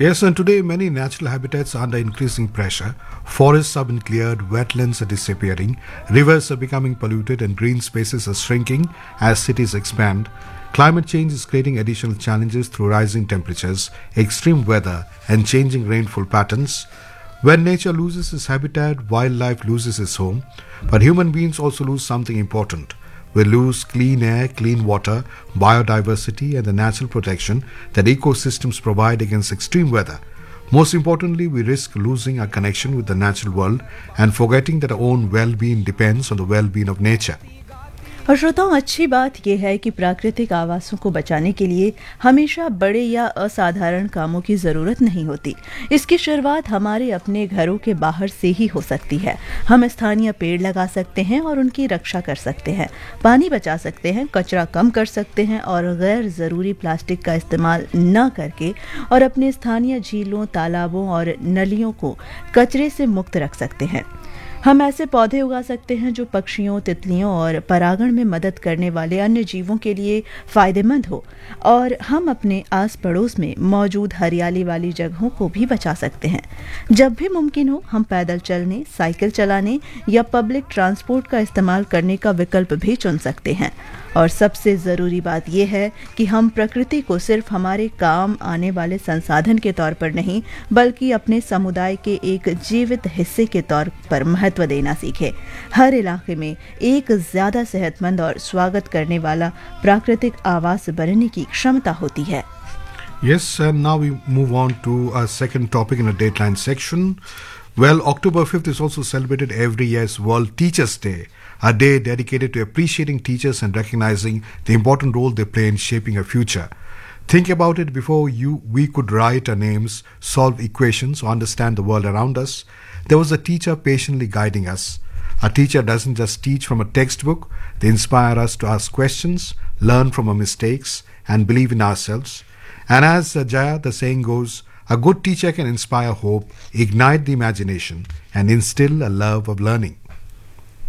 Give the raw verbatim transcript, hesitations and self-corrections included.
Yes, and today many natural habitats are under increasing pressure. Forests have been cleared, wetlands are disappearing, rivers are becoming polluted, and green spaces are shrinking as cities expand. Climate change is creating additional challenges through rising temperatures, extreme weather, and changing rainfall patterns. When nature loses its habitat, wildlife loses its home, but human beings also lose something important. We lose clean air, clean water, biodiversity, and the natural protection that ecosystems provide against extreme weather. Most importantly, we risk losing our connection with the natural world and forgetting that our own well-being depends on the well-being of nature. और श्रोताओं, अच्छी बात यह है कि प्राकृतिक आवासों को बचाने के लिए हमेशा बड़े या असाधारण कामों की ज़रूरत नहीं होती। इसकी शुरुआत हमारे अपने घरों के बाहर से ही हो सकती है। हम स्थानीय पेड़ लगा सकते हैं और उनकी रक्षा कर सकते हैं, पानी बचा सकते हैं, कचरा कम कर सकते हैं और गैर ज़रूरी प्लास्टिक का इस्तेमाल न करके और अपने स्थानीय झीलों, तालाबों और नलियों को कचरे से मुक्त रख सकते हैं। हम ऐसे पौधे उगा सकते हैं जो पक्षियों, तितलियों और परागण में मदद करने वाले अन्य जीवों के लिए फायदेमंद हो, और हम अपने आस पड़ोस में मौजूद हरियाली वाली जगहों को भी बचा सकते हैं। जब भी मुमकिन हो, हम पैदल चलने, साइकिल चलाने या पब्लिक ट्रांसपोर्ट का इस्तेमाल करने का विकल्प भी चुन सकते हैं। और सबसे ज़रूरी बात यह है कि हम प्रकृति को सिर्फ हमारे काम आने वाले संसाधन के तौर पर नहीं, बल्कि अपने समुदाय के एक जीवित हिस्से के तौर पर महत्व देना सीखें। हर इलाके में एक ज़्यादा सेहतमंद और स्वागत करने वाला प्राकृतिक आवास बनने की क्षमता होती है। Yes, and now we move on to our second topic in the Dateline section. Well, October fifth is also celebrated every year as World Teachers' Day, a day dedicated to appreciating teachers and recognizing the important role they play in shaping our future. Think about it, before you we could write our names, solve equations, or understand the world around us, there was a teacher patiently guiding us. A teacher doesn't just teach from a textbook, they inspire us to ask questions, learn from our mistakes, and believe in ourselves. And as uh, Jaya, the saying goes, a good teacher can inspire hope, ignite the imagination, and instill a love of learning.